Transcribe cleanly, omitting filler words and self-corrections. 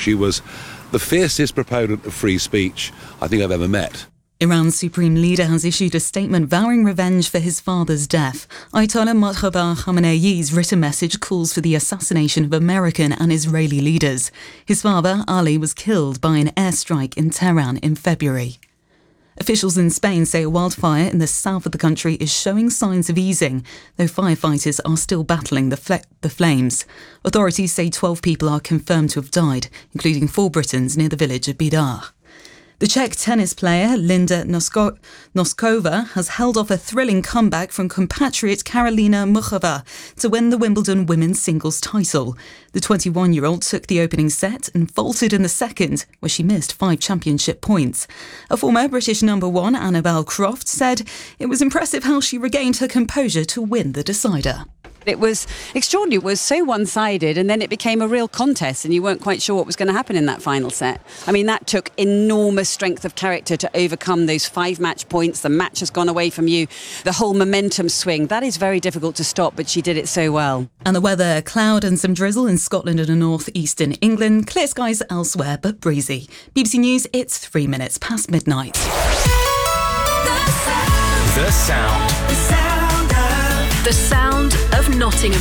She was the fiercest proponent of free speech I think I've ever met. Iran's supreme leader has issued a statement vowing revenge for his father's death. Ayatollah Mojtaba Khamenei's written message calls for the assassination of American and Israeli leaders. His father, Ali, was killed by an airstrike in Tehran in February. Officials in Spain say a wildfire in the south of the country is showing signs of easing, though firefighters are still battling the flames. Authorities say 12 people are confirmed to have died, including 4 Britons near the village of Bidar. The Czech tennis player Linda Noskova has held off a thrilling comeback from compatriot Karolina Muchova to win the Wimbledon women's singles title. The 21-year-old took the opening set and faltered in the second, where she missed 5 championship points. A former British number 1, Annabel Croft, said it was impressive how she regained her composure to win the decider. It was extraordinary. It was so one-sided, and then it became a real contest, and you weren't quite sure what was going to happen in that final set. I mean, that took enormous strength of character to overcome those 5 match points. The match has gone away from you. The whole momentum swing, that is very difficult to stop, but she did it so well. And the weather, cloud and some drizzle in Scotland and north-eastern England. Clear skies elsewhere, but breezy. BBC News, it's 3 minutes past midnight. The sound of Nottingham.